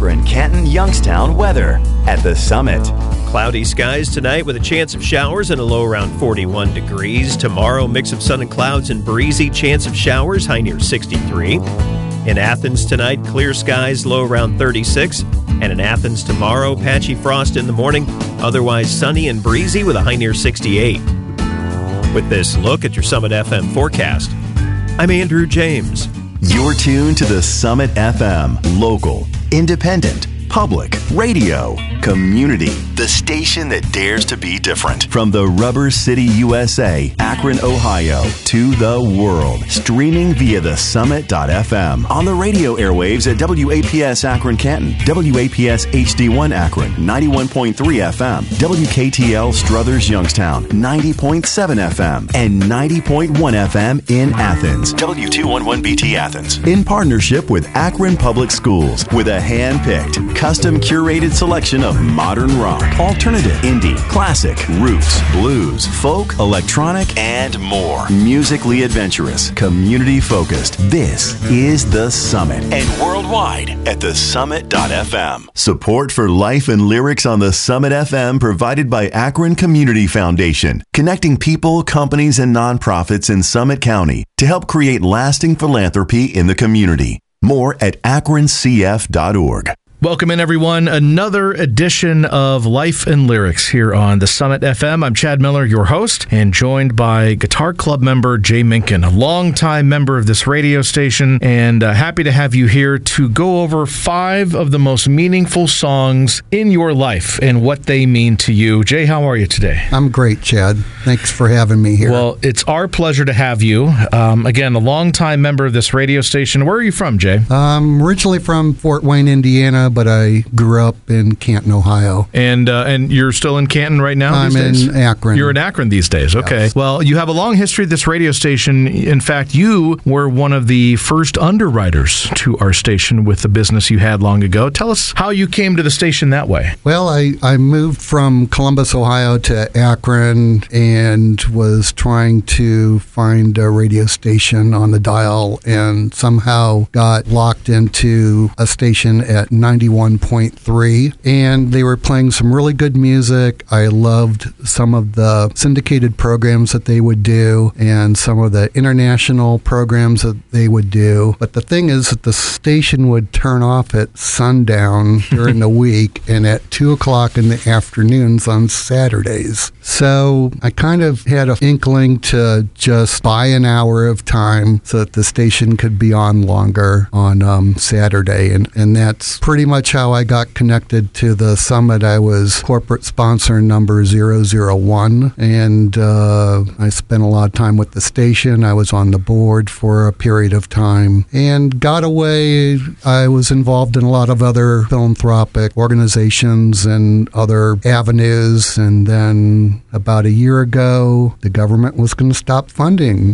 Akron, Canton, Youngstown weather at the Summit. Cloudy skies tonight with a chance of showers and a low around 41 degrees. Tomorrow, mix of sun and clouds and breezy, chance of showers, high near 63. In Athens tonight, clear skies, low around 36. And in Athens tomorrow, patchy frost in the morning, otherwise sunny and breezy with a high near 68. With this look at your Summit FM forecast, I'm Andrew James. You're tuned to the Summit FM, local, independent, public, radio, community, the station that dares to be different. From the Rubber City, USA, Akron, Ohio, to the world, streaming via the Summit.fm, on the radio airwaves at WAPS Akron, Canton, WAPS HD1 Akron, 91.3 FM, WKTL Struthers, Youngstown, 90.7 FM, and 90.1 FM in Athens, W211BT Athens, in partnership with Akron Public Schools, with a hand-picked, custom curated selection of modern rock, alternative, indie, classic, roots, blues, folk, electronic, and more. Musically adventurous, community focused. This is The Summit, and worldwide at thesummit.fm. Support for Life and Lyrics on The Summit FM provided by Akron Community Foundation, connecting people, companies, and nonprofits in Summit County to help create lasting philanthropy in the community. More at akroncf.org. Welcome in, everyone. Another edition of Life and Lyrics here on the Summit FM. I'm Chad Miller, your host, and joined by Guitar Club member Jay Minkin, a longtime member of this radio station, and happy to have you here to go over 5 of the most meaningful songs in your life and what they mean to you. Jay, how are you today? I'm great, Chad. Thanks for having me here. Well, it's our pleasure to have you. Again, a longtime member of this radio station. Where are you from, Jay? I'm originally from Fort Wayne, Indiana, but I grew up in Canton, Ohio. And you're still in Canton right now? I'm in Akron. You're in Akron these days. Okay. Yes. Well, you have a long history at this radio station. In fact, you were one of the first underwriters to our station with the business you had long ago. Tell us how you came to the station that way. Well, I moved from Columbus, Ohio to Akron and was trying to find a radio station on the dial and somehow got locked into a station at 91.3, and they were playing some really good music. I loved some of the syndicated programs that they would do and some of the international programs that they would do. But the thing is that the station would turn off at sundown during the week and at 2 o'clock in the afternoons on Saturdays. So I kind of had an inkling to just buy an hour of time so that the station could be on longer on Saturday. And that's pretty much how I got connected to the Summit. I was corporate sponsor number 001, and I spent a lot of time with the station. I was on the board for a period of time and got away. I was involved in a lot of other philanthropic organizations and other avenues, and then about a year ago, the government was going to stop funding